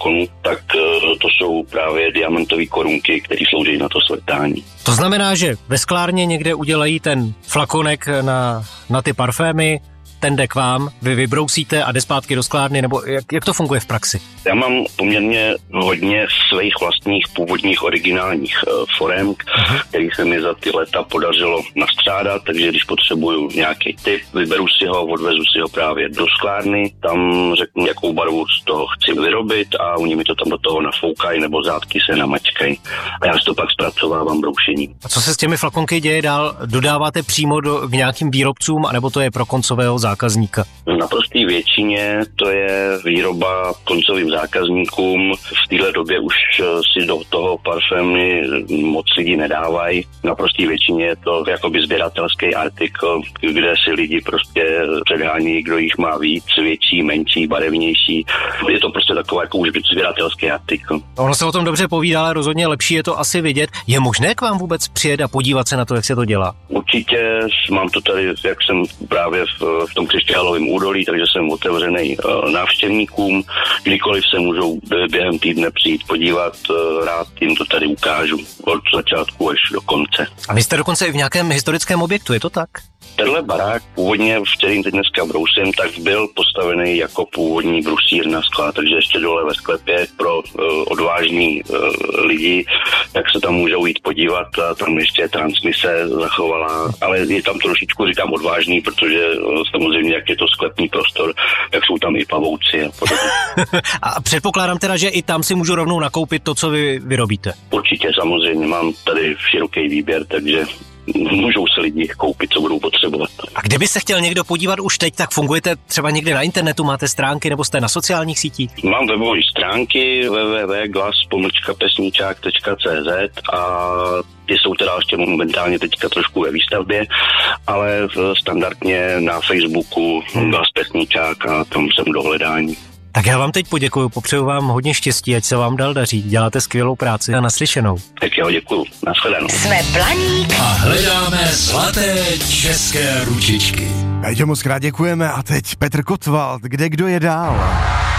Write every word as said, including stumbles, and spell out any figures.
flakonu, tak to jsou právě diamantové korunky, které slouží na to sletání. To znamená, že ve sklárně někde udělají ten flakonek na, na ty parfémy, ten jde k vám, vy vybrousíte a jde zpátky do sklárny, nebo jak, jak to funguje v praxi? Já mám poměrně hodně svých vlastních původních originálních uh, forem, uh-huh. který se mi za ty leta podařilo nastřádat, takže když potřebuju nějaký typ, vyberu si ho, odvezu si ho právě do sklárny, tam řeknu, jakou barvu z toho chci vyrobit a oni mi to tam do toho nafoukají nebo zátky se namačkají. A já si to pak zpracovávám broušením. A co se s těmi flakonky děje dál? Dodáváte přímo do, k nějakým výrobcům, anebo to je pro koncového zákazníka? Na prostý většině to je výroba koncovým zákazníkům. V téhle době už si do toho parfémy moc lidí nedávají. Na prostý většině je to jakoby sběratelský artikl, kde si lidi prostě předhání, kdo jich má víc, větší, menší, barevnější. Je to prostě takový jako už sběratelský artikl. Ono se o tom dobře povídá, ale rozhodně lepší je to asi vidět. Je možné k vám vůbec přijet a podívat se na to, jak se to dělá? Určitě, mám to tady, jak jsem právě v, v tom Křišťálovém údolí, takže jsem otevřený uh, návštěvníkům. Kdykoliv se můžou během týdne přijít podívat, uh, rád jim to tady ukážu od začátku až do konce. A vy jste dokonce i v nějakém historickém objektu, je to tak? Tenhle barák, původně, v kterým teď dneska brousím, tak byl postavený jako původní brusírna skla, takže ještě dole ve sklepě pro uh, odvážní uh, lidi, tak se tam můžou jít podívat a tam ještě transmise zachovala, ale je tam trošičku, říkám, odvážný, protože uh, samozřejmě, jak je to sklepní prostor, tak jsou tam i pavouci a podobně. A předpokládám teda, že i tam si můžu rovnou nakoupit to, co vy vyrobíte. Určitě, samozřejmě, mám tady široký výběr, takže můžou se lidi koupit, co budou potřebovat. A kdyby se chtěl někdo podívat už teď, tak fungujete třeba někde na internetu, máte stránky nebo jste na sociálních sítích? Mám webové stránky w w w tečka glas pomlčka pesničák tečka c z a ty jsou teda ještě momentálně teďka trošku ve výstavbě, ale standardně na Facebooku Glas Pesničák a tam jsem do hledání. Tak já vám teď poděkuju, popřeju vám hodně štěstí, ať se vám dál daří. Děláte skvělou práci a naslyšenou. Tak jo, děkuju. Nashledanou. Jsme Blaník a hledáme zlaté české ručičky. Peťo, moc krát děkujeme a teď Petr Kotwald, kde kdo je dál?